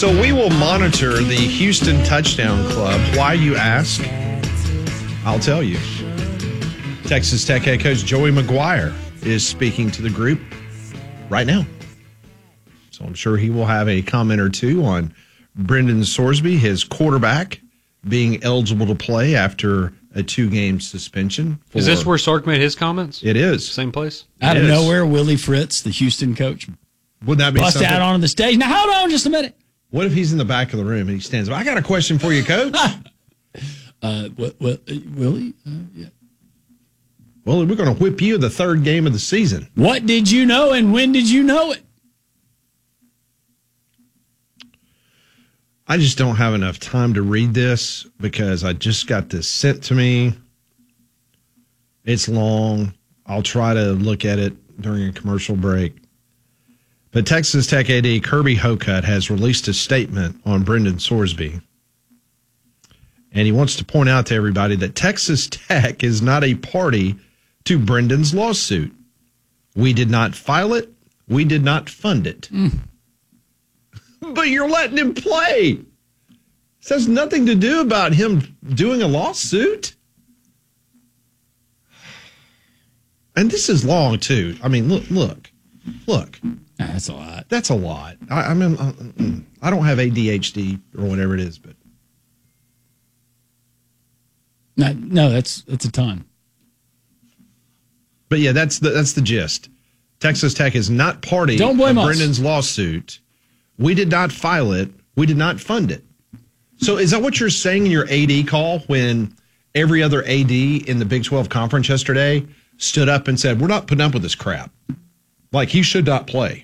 So we will monitor the Houston Touchdown Club. Why, you ask? I'll tell you. Texas Tech head coach Joey McGuire is speaking to the group right now. So I'm sure he will have a comment or two on Brendan Sorsby, his quarterback, being eligible to play after a 2-game suspension. Is this where Sark made his comments? It is. Same place? Out of nowhere, Willie Fritz, the Houston coach, would that be bust something? out onto the stage. Now, hold on just a minute. What if he's in the back of the room and he stands up? I got a question for you, coach. Willie? Yeah. Well, we're going to whip you the 3rd game of the season. What did you know and when did you know it? I just don't have enough time to read this because I just got this sent to me. It's long. I'll try to look at it during a commercial break. But Texas Tech AD Kirby Hocutt has released a statement on Brendan Sorsby. And he wants to point out to everybody that Texas Tech is not a party to Brendan's lawsuit. We did not file it. We did not fund it. But you're letting him play. This has nothing to do about him doing a lawsuit. And this is long, too. I mean, look. That's a lot. That's a lot. I mean, I don't have ADHD or whatever it is, but. No, that's a ton. But yeah, that's the gist. Texas Tech is not party to Brendan's lawsuit. We did not file it. We did not fund it. So is that what you're saying in your AD call when every other AD in the Big 12 conference yesterday stood up and said, we're not putting up with this crap? Like, he should not play.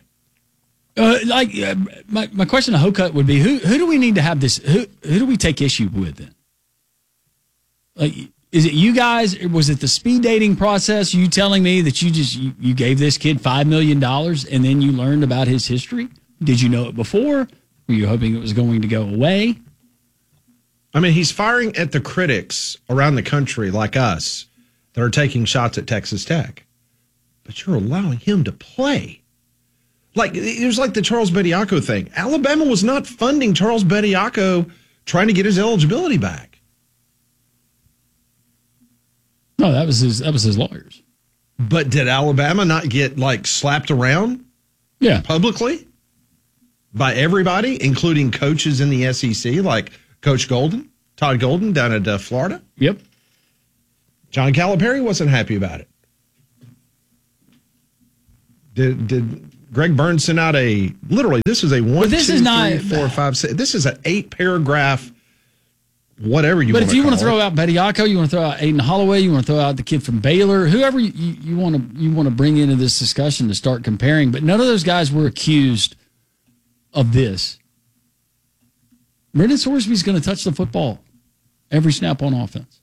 My question to Hocutt would be, who do we need to have this? Who do we take issue with then? Like, is it you guys? Or was it the speed dating process? You telling me that you gave this kid $5 million and then you learned about his history? Did you know it before? Were you hoping it was going to go away? I mean, he's firing at the critics around the country like us that are taking shots at Texas Tech. But you're allowing him to play. Like, it was like the Charles Bediako thing. Alabama was not funding Charles Bediako trying to get his eligibility back. No, that was his lawyers. But did Alabama not get, like, slapped around? Yeah. Publicly? By everybody, including coaches in the SEC, like Coach Golden, Todd Golden down at Florida? Yep. John Calipari wasn't happy about it. Did Greg Burns send out this is a 1, 2, 3, 4, 5, 6. This is an 8-paragraph, whatever you want to call it. But if you want to throw out Bediako, you want to throw out Aiden Holloway, you want to throw out the kid from Baylor, whoever you want to bring into this discussion to start comparing. But none of those guys were accused of this. Brendan Sorsby's going to touch the football every snap on offense.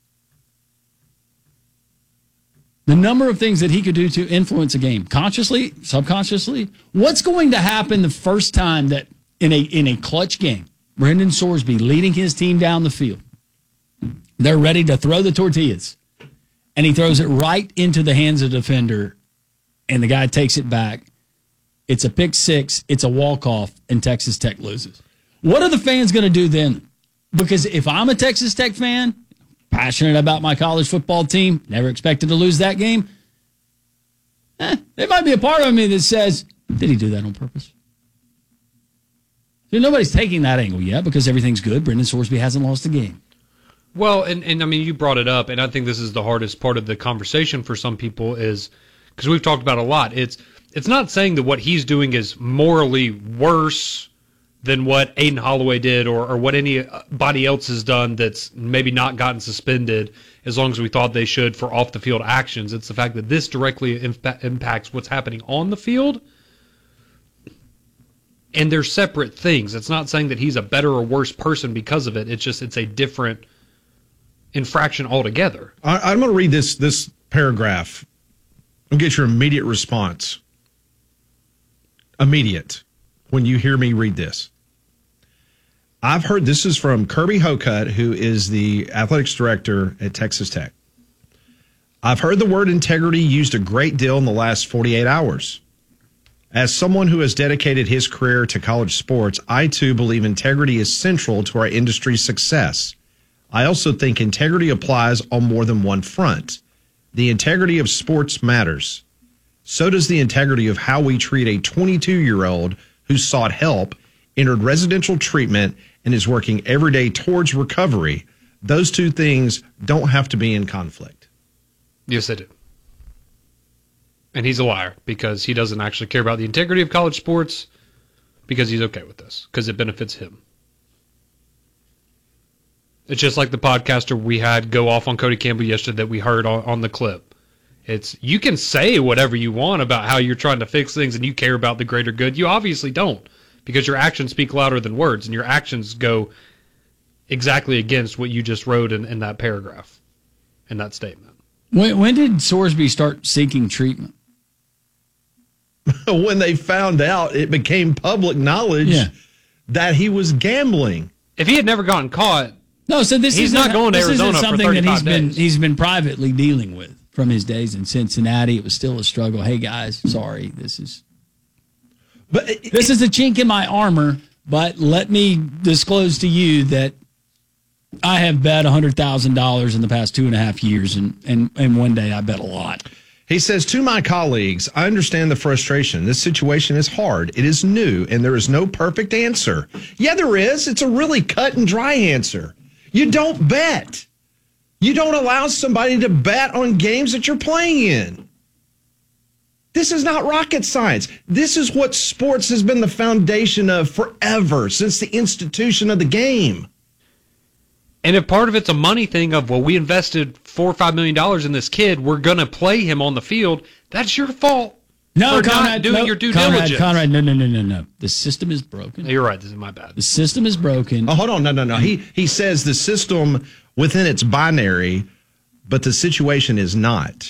The number of things that he could do to influence a game, consciously, subconsciously. What's going to happen the first time that in a clutch game, Brendan Sorsby leading his team down the field, they're ready to throw the tortillas, and he throws it right into the hands of the defender, and the guy takes it back. It's a pick six, it's a walk-off, and Texas Tech loses. What are the fans going to do then? Because if I'm a Texas Tech fan, passionate about my college football team, never expected to lose that game, there might be a part of me that says, did he do that on purpose? So nobody's taking that angle yet because everything's good. Brendan Sorsby hasn't lost a game. Well, and I mean, you brought it up, and I think this is the hardest part of the conversation for some people is, because we've talked about a lot, it's not saying that what he's doing is morally worse than what Aiden Holloway did or what anybody else has done that's maybe not gotten suspended as long as we thought they should for off-the-field actions. It's the fact that this directly impacts what's happening on the field, and they're separate things. It's not saying that he's a better or worse person because of it. It's just it's a different infraction altogether. I'm going to read this paragraph and get your immediate response. Immediate when you hear me read this. I've heard, this is from Kirby Hocutt, who is the athletics director at Texas Tech. I've heard the word integrity used a great deal in the last 48 hours. As someone who has dedicated his career to college sports, I too believe integrity is central to our industry's success. I also think integrity applies on more than one front. The integrity of sports matters. So does the integrity of how we treat a 22-year-old who sought help, entered residential treatment, and is working every day towards recovery. Those two things don't have to be in conflict. Yes, they do. And he's a liar because he doesn't actually care about the integrity of college sports because he's okay with this, because it benefits him. It's just like the podcaster we had go off on Cody Campbell yesterday that we heard on the clip. It's, you can say whatever you want about how you're trying to fix things and you care about the greater good. You obviously don't, because your actions speak louder than words, and your actions go exactly against what you just wrote in that paragraph, in that statement. When did Sorsby start seeking treatment? When they found out, it became public knowledge that he was gambling. If he had never gotten caught, no, so he's not going to Arizona for 35 days. He's been privately dealing with from his days in Cincinnati. It was still a struggle. Hey guys, sorry, this is a chink in my armor, but let me disclose to you that I have bet $100,000 in the past 2.5 years, and one day I bet a lot. He says, to my colleagues, I understand the frustration. This situation is hard. It is new, and there is no perfect answer. Yeah, there is. It's a really cut and dry answer. You don't bet. You don't allow somebody to bet on games that you're playing in. This is not rocket science. This is what sports has been the foundation of forever, since the institution of the game. And if part of it's a money thing of, well, we invested $4 or $5 million in this kid, we're going to play him on the field, that's your fault. No, for Conrad, not doing your due diligence. Conrad, no. The system is broken. You're right. This is my bad. The system is broken. Oh, hold on. No. He says the system within its binary, but the situation is not.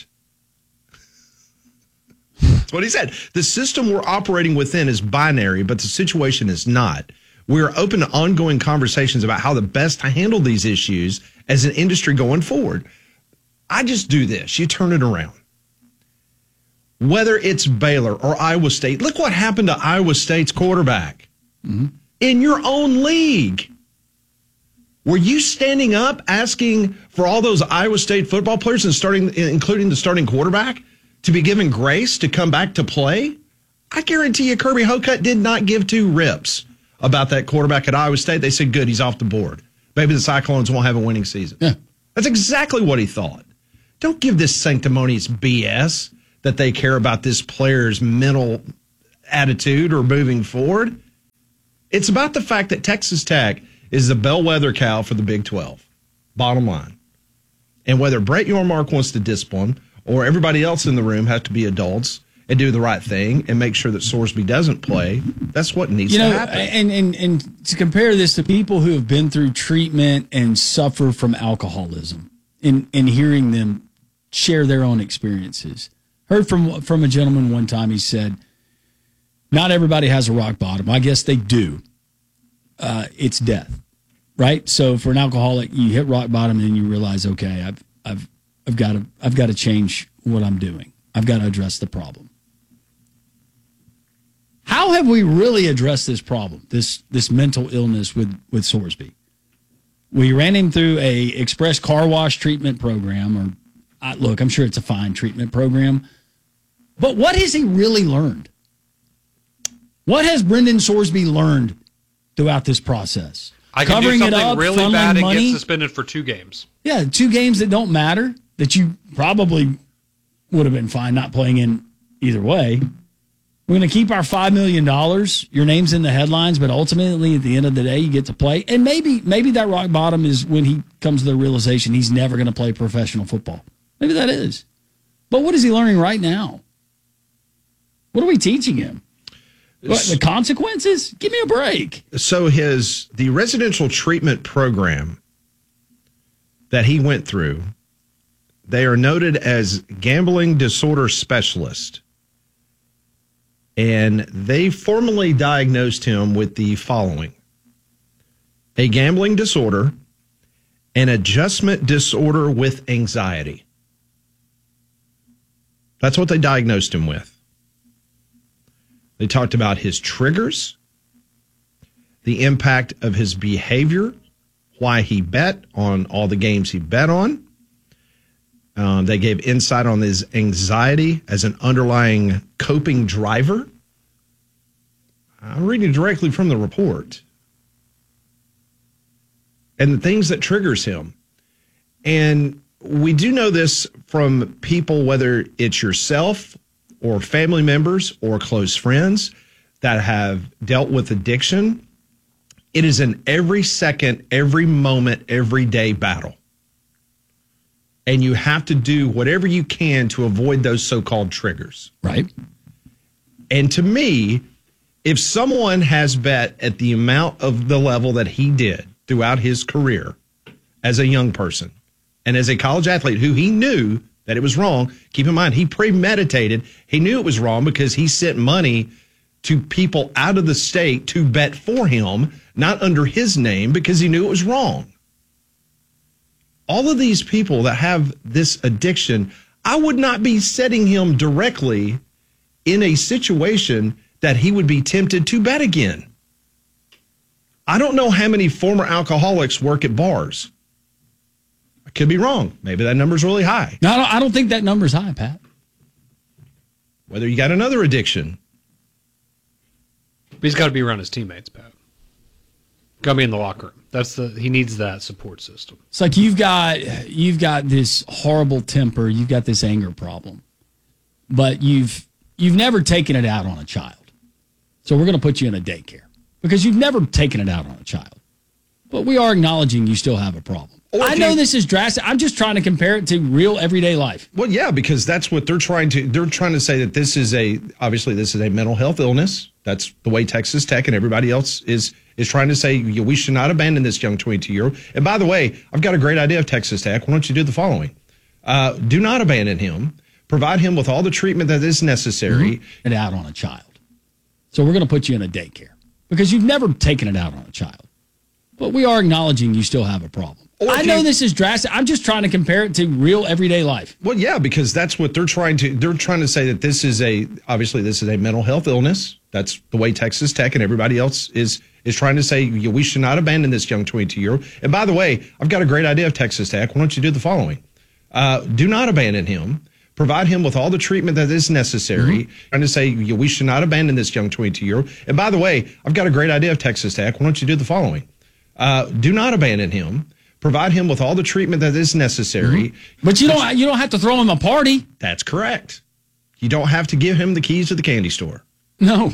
That's what he said. The system we're operating within is binary, but the situation is not. We're open to ongoing conversations about how the best to handle these issues as an industry going forward. I just do this. You turn it around. Whether it's Baylor or Iowa State, look what happened to Iowa State's quarterback in your own league. Were you standing up asking for all those Iowa State football players, including the starting quarterback, to be given grace to come back to play? I guarantee you Kirby Hocutt did not give two rips about that quarterback at Iowa State. They said, good, he's off the board. Maybe the Cyclones won't have a winning season. Yeah. That's exactly what he thought. Don't give this sanctimonious BS that they care about this player's mental attitude or moving forward. It's about the fact that Texas Tech is the bellwether cow for the Big 12. Bottom line. And whether Brett Yormark wants to discipline or everybody else in the room has to be adults and do the right thing and make sure that Sorsby doesn't play, that's what needs to happen. And to compare this to people who have been through treatment and suffer from alcoholism and hearing them share their own experiences. Heard from a gentleman one time, he said, not everybody has a rock bottom. I guess they do. It's death, right? So for an alcoholic, you hit rock bottom and you realize, okay, I've got to change what I'm doing. I've got to address the problem. How have we really addressed this problem, this mental illness with Sorsby? We ran him through a express car wash treatment program, look, I'm sure it's a fine treatment program, but what has he really learned? What has Brendan Sorsby learned throughout this process? I can do something really bad and get suspended for 2 games. Yeah, 2 games that don't matter, that you probably would have been fine not playing in either way. We're going to keep our $5 million. Your name's in the headlines, but ultimately, at the end of the day, you get to play. And maybe that rock bottom is when he comes to the realization he's never going to play professional football. Maybe that is. But what is he learning right now? What are we teaching him? What, the consequences? Give me a break. So the residential treatment program that he went through, they are noted as gambling disorder specialist. And they formally diagnosed him with the following: a gambling disorder, an adjustment disorder with anxiety. That's what they diagnosed him with. They talked about his triggers, the impact of his behavior, why he bet on all the games he bet on. They gave insight on his anxiety as an underlying coping driver. I'm reading directly from the report. And the things that triggers him. And we do know this from people, whether it's yourself or family members or close friends that have dealt with addiction. It is an every second, every moment, every day battle. And you have to do whatever you can to avoid those so-called triggers. Right. And to me, if someone has bet at the amount of the level that he did throughout his career as a young person and as a college athlete who he knew that it was wrong, keep in mind, he premeditated. He knew it was wrong because he sent money to people out of the state to bet for him, not under his name, because he knew it was wrong. All of these people that have this addiction, I would not be setting him directly in a situation that he would be tempted to bet again. I don't know how many former alcoholics work at bars. I could be wrong. Maybe that number's really high. No, I don't think that number's high, Pat. Whether you got another addiction. But he's got to be around his teammates, Pat. Got to be in the locker room. He needs that support system. It's like you've got this horrible temper, you've got this anger problem, but you've never taken it out on a child. So we're going to put you in a daycare because you've never taken it out on a child. But we are acknowledging you still have a problem. I know this is drastic. I'm just trying to compare it to real everyday life. Well, yeah, because that's what they're trying to say, that this is obviously a mental health illness. That's the way Texas Tech and everybody else is trying to say, we should not abandon this young 22-year-old. And by the way, I've got a great idea of Texas Tech. Why don't you do the following? Do not abandon him. Provide him with all the treatment that is necessary. It out on a child. So we're going to put you in a daycare because you've never taken it out on a child. But we are acknowledging you still have a problem. I know this is drastic. I'm just trying to compare it to real everyday life. Well, yeah, because that's what they're trying to say, that this is a mental health illness. That's the way Texas Tech and everybody else is trying to say, we should not abandon this young 22-year-old. And by the way, I've got a great idea of Texas Tech. Why don't you do the following? Do not abandon him. Provide him with all the treatment that is necessary. Trying to say, we should not abandon this young 22-year-old. And by the way, I've got a great idea of Texas Tech. Why don't you do the following? Do not abandon him. Provide him with all the treatment that is necessary. But you don't have to throw him a party. That's correct. You don't have to give him the keys to the candy store. No.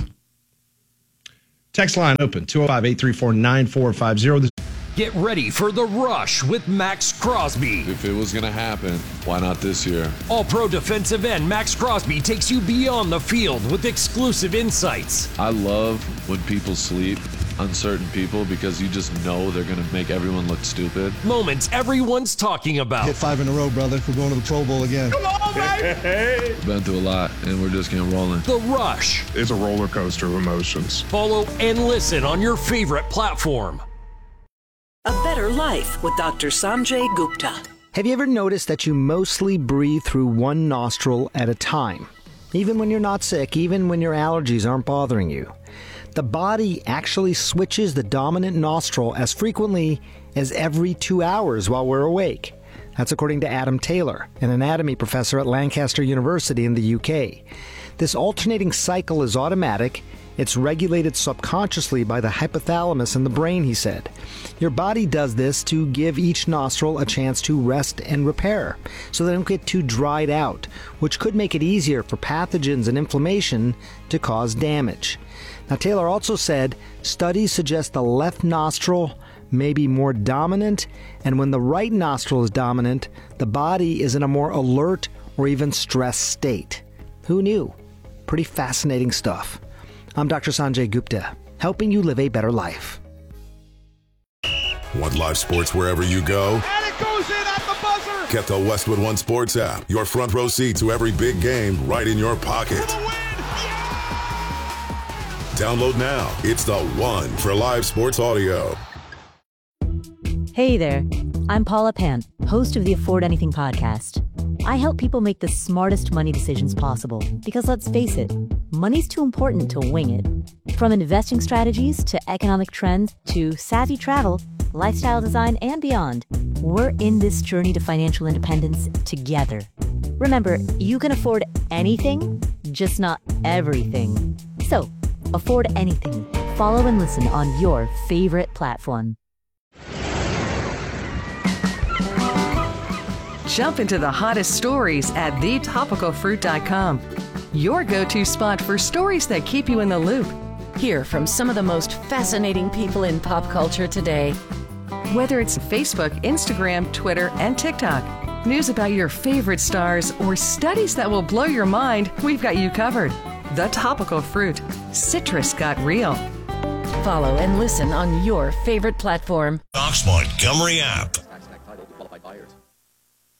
Text line open, 205-834-9450. Get ready for The Rush with Max Crosby. If it was going to happen, why not this year? All-pro defensive end Max Crosby takes you beyond the field with exclusive insights. I love when people sleep, uncertain people, because you just know they're going to make everyone look stupid. Moments everyone's talking about. Hit 5 in a row, brother. We're going to the Pro Bowl again. Come on, baby! Been through a lot, and we're just getting rolling. The Rush. It's a roller coaster of emotions. Follow and listen on your favorite platform. A Better Life with Dr. Sanjay Gupta. Have you ever noticed that you mostly breathe through one nostril at a time? Even when you're not sick, even when your allergies aren't bothering you. The body actually switches the dominant nostril as frequently as every 2 hours while we're awake. That's according to Adam Taylor, an anatomy professor at Lancaster University in the UK. This alternating cycle is automatic. It's regulated subconsciously by the hypothalamus in the brain, he said. Your body does this to give each nostril a chance to rest and repair, so they don't get too dried out, which could make it easier for pathogens and inflammation to cause damage. Now, Taylor also said studies suggest the left nostril may be more dominant, and when the right nostril is dominant, the body is in a more alert or even stressed state. Who knew? Pretty fascinating stuff. I'm Dr. Sanjay Gupta, helping you live a better life. Want live sports wherever you go? And it goes in at the buzzer! Get the Westwood One Sports app. Your front row seat to every big game right in your pocket. For the win! Download now. It's the one for live sports audio. Hey there. I'm Paula Pant, host of the Afford Anything podcast. I help people make the smartest money decisions possible because, let's face it, money's too important to wing it. From investing strategies to economic trends to savvy travel, lifestyle design, and beyond, we're in this journey to financial independence together. Remember, you can afford anything, just not everything. So, afford anything. Follow and listen on your favorite platform. Jump into the hottest stories at thetopicalfruit.com. Your go-to spot for stories that keep you in the loop. Hear from some of the most fascinating people in pop culture today. Whether it's Facebook, Instagram, Twitter, and TikTok, news about your favorite stars, or studies that will blow your mind, we've got you covered. The Topical Fruit. Citrus got real. Follow and listen on your favorite platform. Fox Montgomery app.